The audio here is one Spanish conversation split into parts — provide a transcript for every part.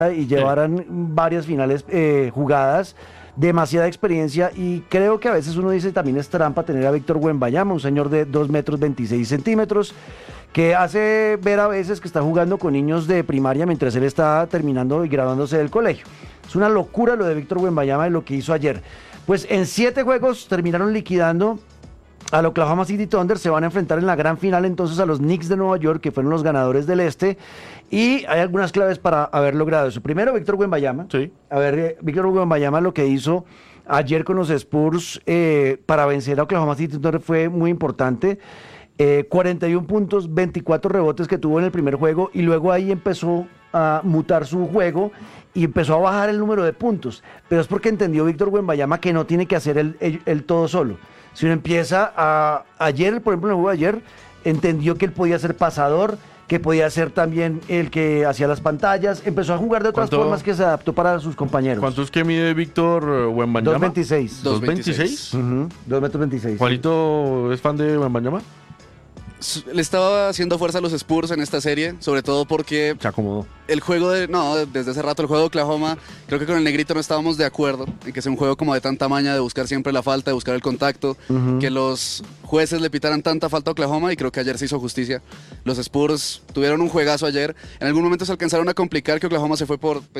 y llevaran varias finales jugadas, demasiada experiencia, y creo que a veces uno dice también es trampa tener a Víctor Wembanyama, un señor de 2 metros 26 centímetros, que hace ver a veces que está jugando con niños de primaria mientras él está terminando y graduándose del colegio. Es una locura lo de Víctor Wembanyama y lo que hizo ayer. Pues en 7 juegos terminaron liquidando al Oklahoma City Thunder. Se van a enfrentar en la gran final entonces a los Knicks de Nueva York, que fueron los ganadores del este, y hay algunas claves para haber logrado eso. Primero, Víctor Wembanyama. Sí. Víctor Wembanyama, lo que hizo ayer con los Spurs para vencer a Oklahoma City Thunder fue muy importante. 41 puntos, 24 rebotes que tuvo en el primer juego, y luego ahí empezó a mutar su juego y empezó a bajar el número de puntos, pero es porque entendió Víctor Wembanyama que no tiene que hacer el todo solo. Si uno empieza ayer, por ejemplo, en el juego de ayer, entendió que él podía ser pasador, que podía ser también el que hacía las pantallas, empezó a jugar de otras formas que se adaptó para sus compañeros. ¿Cuánto es que mide Víctor Wembanyama? 2.26. ¿2.26? 2 metros 26. ¿Juanito es fan de Wembanyama? Le estaba haciendo fuerza a los Spurs en esta serie, sobre todo porque Se acomodó. el juego desde hace rato el juego de Oklahoma, creo que con el negrito no estábamos de acuerdo en que sea un juego como de tanta maña, de buscar siempre la falta, de buscar el contacto, que los jueces le pitaran tanta falta a Oklahoma, y creo que ayer se hizo justicia. Los Spurs tuvieron un juegazo ayer, en algún momento se alcanzaron a complicar, que Oklahoma se fue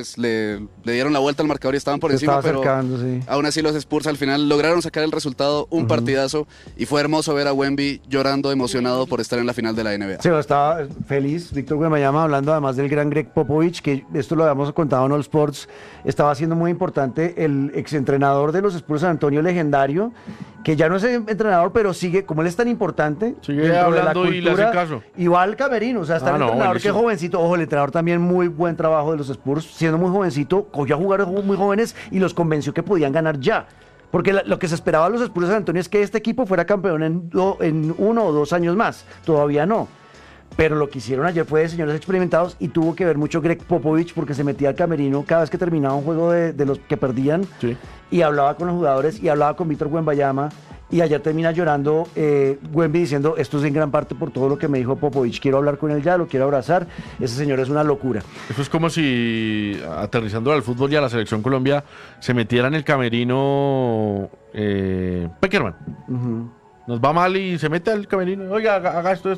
le dieron la vuelta al marcador y estaban por encima, pero sí. Aún así los Spurs al final lograron sacar el resultado, un partidazo, y fue hermoso ver a Wemby llorando, emocionado por estar en la final de la NBA. Sí, estaba feliz Víctor Wembanyama, hablando además del gran Greg Popovich, que esto lo habíamos contado en All Sports, estaba siendo muy importante, el exentrenador de los Spurs, San Antonio, legendario, que ya no es entrenador, pero sigue, como él es tan importante, sigue hablando y le hace caso. Y va al camerino, o sea, está el entrenador buenísimo. Que es jovencito, ojo, el entrenador también muy buen trabajo de los Spurs, siendo muy jovencito, cogió a jugadores muy jóvenes y los convenció que podían ganar ya. Porque lo que se esperaba de los Spurs de San Antonio es que este equipo fuera campeón en 1 o 2 años más. Todavía no. Pero lo que hicieron ayer fue de señores experimentados, y tuvo que ver mucho Greg Popovich, porque se metía al camerino cada vez que terminaba un juego de los que perdían, sí, y hablaba con los jugadores y hablaba con Víctor Wembanyama. Y ayer termina llorando Wemby diciendo: esto es en gran parte por todo lo que me dijo Popovich, quiero hablar con él ya, lo quiero abrazar, ese señor es una locura. Eso es como si, aterrizando al fútbol y a la selección Colombia, se metiera en el camerino Peckerman. Nos va mal y se mete al camerino, oiga, haga esto.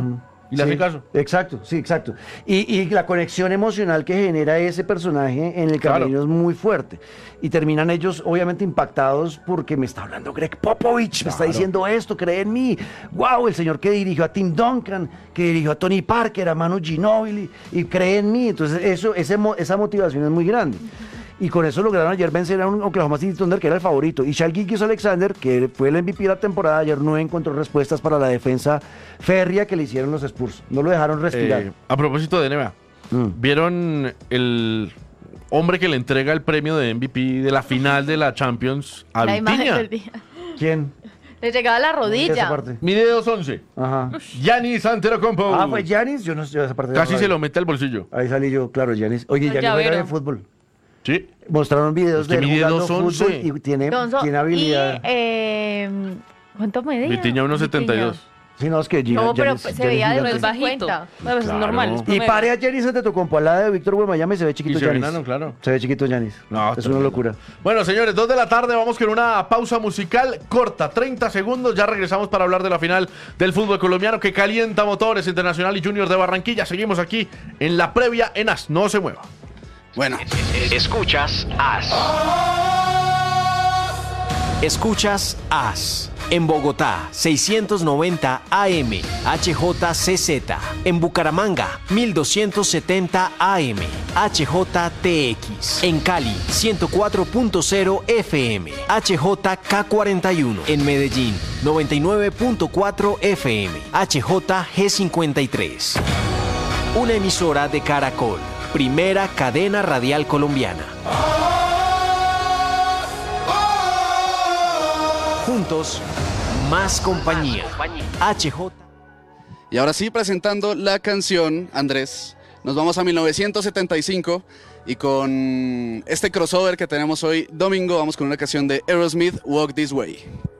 Y le hace caso. Exacto, sí, exacto. Y la conexión emocional que genera ese personaje en el camerino es muy fuerte. Y terminan ellos obviamente impactados porque me está hablando Greg Popovich, me está diciendo esto, cree en mí. Wow, el señor que dirigió a Tim Duncan, que dirigió a Tony Parker, a Manu Ginóbili, y cree en mí. Entonces esa motivación es muy grande. Y con eso lograron ayer vencer a un Oklahoma City Thunder que era el favorito. Y Shai Gilgeous-Alexander, que fue el MVP de la temporada, ayer no encontró respuestas para la defensa férrea que le hicieron los Spurs. No lo dejaron respirar. A propósito de NBA, ¿vieron el hombre que le entrega el premio de MVP de la final de la Champions a La Vitinha? imagen del día. ¿Quién? Le llegaba a la Esa rodilla. parte. Mide 2.11. Ajá. Giannis Antetokounmpo. Fue Giannis, yo no sé esa parte. Casi se lo mete al bolsillo. Ahí salí yo, claro, Giannis. Oye, El Giannis juega llavero. en fútbol. Sí. Mostraron videos Es que de él mide jugando 2.11. fútbol y tiene habilidad. ¿Cuánto medía? Vitinha 1.72. Sí, no, es que No, pero Giannis se veía de gigante. los bajito. 50. Bueno, pues Claro. es normal. es Y promedio. pare a Giannis Antetokounmpo al lado de Víctor Wembanyama y se ve Y chiquito se ve Giannis. enano, claro. Se ve chiquito Giannis. No, es tremendo. una locura. Bueno, señores, 2 de la tarde, vamos con una pausa musical corta, 30 segundos, ya regresamos para hablar de la final del fútbol colombiano que calienta motores. Internacional y Junior de Barranquilla. Seguimos aquí en la previa en AS, no se mueva. Bueno, Escuchas AS. Escuchas AS. En Bogotá, 690 AM, HJCZ. En Bucaramanga, 1270 AM, HJTX. En Cali, 104.0 FM, HJK41. En Medellín, 99.4 FM, HJG53. Una emisora de Caracol, primera cadena radial colombiana. Juntos, más compañía. HJ. y ahora sí, presentando la canción, Andrés, nos vamos a 1975 y con este crossover que tenemos hoy domingo, vamos con una canción de Aerosmith, Walk This Way.